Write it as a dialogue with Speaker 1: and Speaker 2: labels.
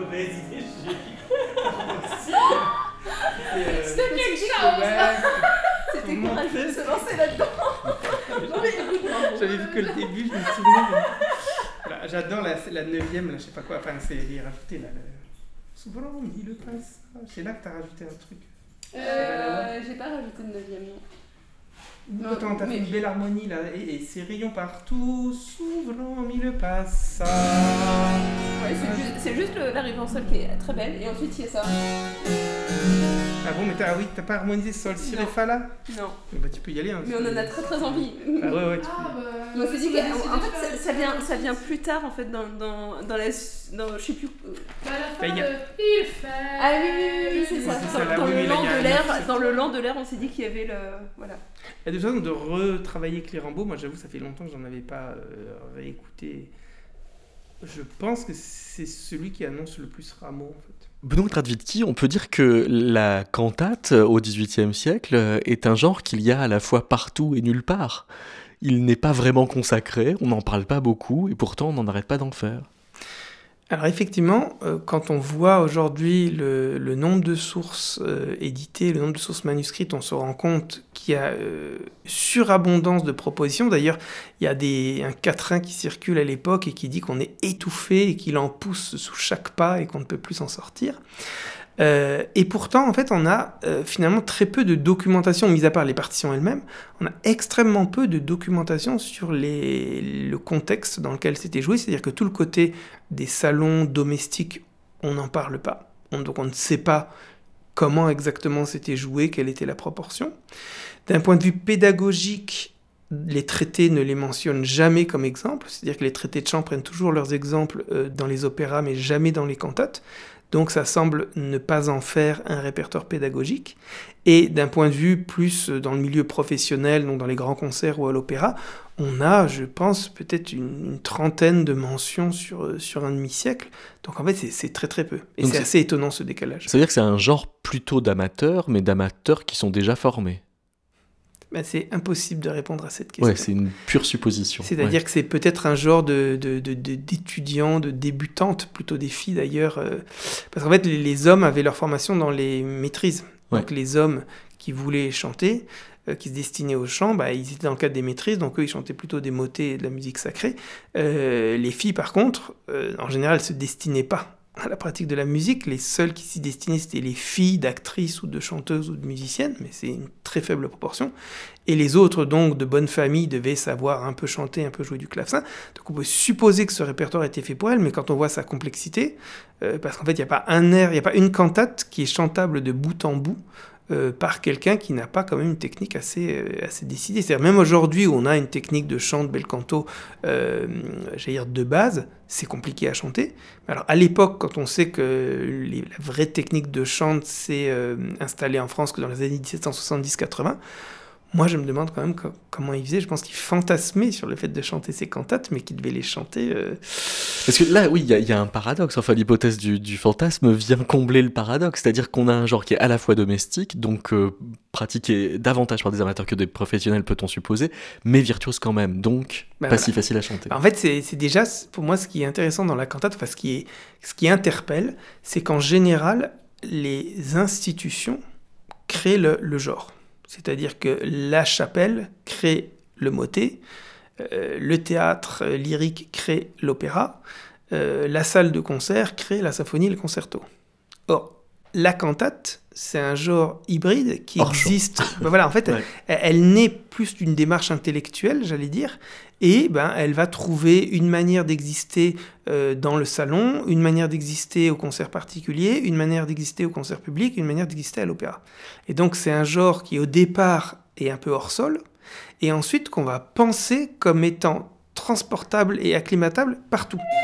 Speaker 1: mauvaise idée,
Speaker 2: C'était quelque chose là. C'était courageux de se lancer là-dedans.
Speaker 3: J'avais vu que le début, je me souvenais. Voilà, j'adore la 9ème, là, je sais pas quoi. Enfin, c'est les rajouter là. Souvent, il le passe. C'est là que t'as rajouté un truc.
Speaker 2: J'ai pas rajouté de 9ème, non.
Speaker 3: Non, attends, t'as fait une belle harmonie là, et ces rayons partout, souvent il le passe.
Speaker 2: Ouais, c'est juste l'arrivée en sol qui est très belle, et ensuite il y a ça.
Speaker 3: Ah bon, mais t'as pas harmonisé sol, si, ré, fa là?
Speaker 2: Non.
Speaker 3: Bah tu peux y aller. Hein,
Speaker 2: mais on en a très très envie.
Speaker 3: Ah ouais, tu
Speaker 2: peux. On s'est dit qu'en fait ça vient plus tard en fait dans la je sais plus.
Speaker 4: À la fin
Speaker 3: y a...
Speaker 4: il fait.
Speaker 2: Ah oui, c'est ça. Dans le lent de l'air, on s'est dit qu'il y avait le voilà.
Speaker 3: Il y a des façons de retravailler Clérambault. Moi, j'avoue, ça fait longtemps que j'en avais pas réécouté. Je pense que c'est celui qui annonce le plus Rameau, en fait.
Speaker 5: Benoît Tradwitki, on peut dire que la cantate au XVIIIe siècle est un genre qu'il y a à la fois partout et nulle part. Il n'est pas vraiment consacré, on n'en parle pas beaucoup, et pourtant on n'en arrête pas d'en faire.
Speaker 3: Alors effectivement, quand on voit aujourd'hui le nombre de sources éditées, le nombre de sources manuscrites, on se rend compte qu'il y a surabondance de propositions. D'ailleurs, il y a un quatrain qui circule à l'époque et qui dit qu'on est étouffé et qu'il en pousse sous chaque pas et qu'on ne peut plus s'en sortir. Et pourtant, en fait, on a finalement très peu de documentation, mis à part les partitions elles-mêmes, on a extrêmement peu de documentation sur le contexte dans lequel c'était joué, c'est-à-dire que tout le côté des salons domestiques, on n'en parle pas. Donc on ne sait pas comment exactement c'était joué, quelle était la proportion. D'un point de vue pédagogique, les traités ne les mentionnent jamais comme exemple, c'est-à-dire que les traités de chant prennent toujours leurs exemples dans les opéras, mais jamais dans les cantates. Donc ça semble ne pas en faire un répertoire pédagogique. Et d'un point de vue plus dans le milieu professionnel, donc dans les grands concerts ou à l'opéra, on a, je pense, peut-être une trentaine de mentions sur un demi-siècle. Donc en fait, c'est très très peu. Et donc c'est assez étonnant ce décalage.
Speaker 5: Ça veut dire que c'est un genre plutôt d'amateurs, mais d'amateurs qui sont déjà formés.
Speaker 3: Ben, c'est impossible de répondre à cette question.
Speaker 5: Ouais, c'est une pure supposition.
Speaker 3: C'est-à-dire que c'est peut-être un genre d'étudiants, de débutantes, plutôt des filles d'ailleurs. Parce qu'en fait, les hommes avaient leur formation dans les maîtrises. Ouais. Donc les hommes qui voulaient chanter, qui se destinaient au chant, bah, ils étaient dans le cadre des maîtrises, donc eux, ils chantaient plutôt des motets et de la musique sacrée. Les filles, par contre, en général, elles ne se destinaient pas à la pratique de la musique. Les seules qui s'y destinaient, c'était les filles d'actrices ou de chanteuses ou de musiciennes, mais c'est une très faible proportion. Et les autres, donc, de bonne famille, devaient savoir un peu chanter, un peu jouer du clavecin. Donc on peut supposer que ce répertoire était fait pour elles, mais quand on voit sa complexité, parce qu'en fait, il n'y a pas un air, il n'y a pas une cantate qui est chantable de bout en bout, par quelqu'un qui n'a pas quand même une technique assez décidée. C'est-à-dire même aujourd'hui où on a une technique de chant de bel canto, j'allais dire de base, c'est compliqué à chanter. Alors à l'époque, quand on sait que la vraie technique de chant s'est installée en France que dans les années 1770-80, moi, je me demande quand même comment il faisait. Je pense qu'il fantasmait sur le fait de chanter ses cantates, mais qu'il devait les chanter...
Speaker 5: Parce que là, oui, il y a un paradoxe. Enfin, l'hypothèse du fantasme vient combler le paradoxe. C'est-à-dire qu'on a un genre qui est à la fois domestique, donc pratiqué davantage par des amateurs que des professionnels, peut-on supposer, mais virtuose quand même, donc pas si facile à chanter.
Speaker 3: En fait, c'est déjà, pour moi, ce qui est intéressant dans la cantate, enfin, ce qui interpelle, c'est qu'en général, les institutions créent le genre. C'est-à-dire que la chapelle crée le motet, le théâtre lyrique crée l'opéra, la salle de concert crée la symphonie et le concerto. Or, la cantate, c'est un genre hybride qui existe. Ben voilà, en fait, ouais. elle naît plus d'une démarche intellectuelle, j'allais dire, et elle va trouver une manière d'exister dans le salon, une manière d'exister au concert particulier, une manière d'exister au concert public, une manière d'exister à l'opéra. Et donc c'est un genre qui au départ est un peu hors sol, et ensuite qu'on va penser comme étant transportable et acclimatable partout.